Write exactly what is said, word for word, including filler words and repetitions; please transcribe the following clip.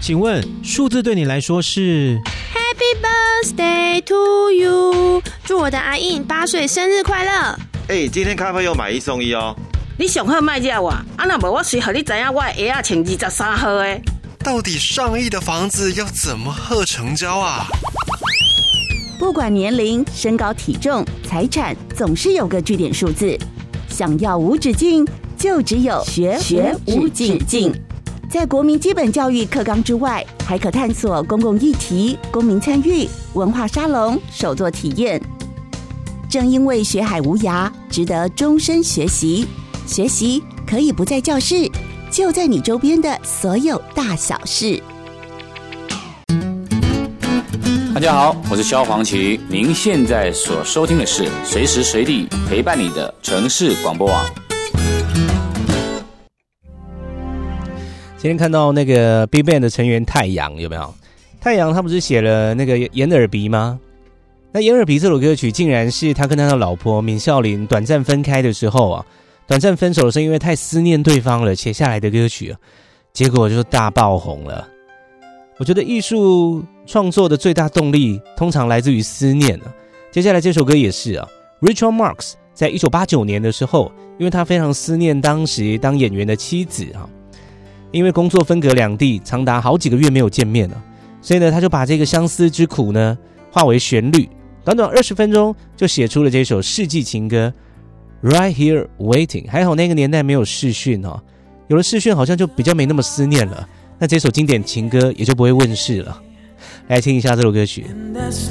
请问数字对你来说是 Happy birthday to you， 祝我的阿印八岁生日快乐。 哎、欸，今天咖啡有买一送一哦。 你上好卖惹我，啊那无我随和你知影我的鞋仔穿二十三号的。 到底上亿的房子要怎么贺成交啊？ 不管年龄、身高、体重、财产，总是有个据点数字。想要无止境，就只有学学无止境。在国民基本教育课纲之外，还可探索公共议题、公民参与、文化沙龙、手作体验。正因为学海无涯，值得终身学习。学习可以不在教室，就在你周边的所有大小事。 大家好，我是萧煌奇，您现在所收听的是随时随地陪伴你的城市广播网。 今天看到那个 Big Bang 的成员太阳，有没有？太阳他不是写了那个眼耳鼻吗？那眼耳鼻这首歌曲竟然是他跟他的老婆闵孝琳短暂分开的时候啊，短暂分手的时候因为太思念对方了写下来的歌曲，结果就大爆红了。我觉得艺术创作的最大动力通常来自于思念。接下来这首歌也是啊 Richard Marx 在一九八九年的时候，因为他非常思念当时当演员的妻子啊，因为工作分隔两地，长达好几个月没有见面了，所以呢他就把这个相思之苦呢化为旋律，短短二十分钟就写出了这首世纪情歌 Right Here Waiting。 还好那个年代没有视讯哦，有了视讯好像就比较没那么思念了，那这首经典情歌也就不会问世了。来听一下这首歌曲。